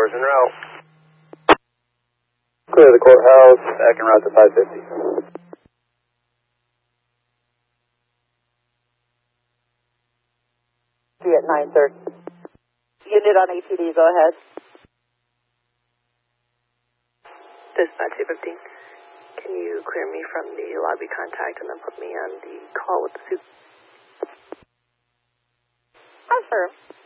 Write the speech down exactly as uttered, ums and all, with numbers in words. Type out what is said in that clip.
Cars en route. Clear the courthouse, back en route to five fifty. Be at nine thirty. Unit on A T D, go ahead. Dispatch two fifteen. Can you clear me from the lobby contact and then put me on the call with the suit? Hi, sir.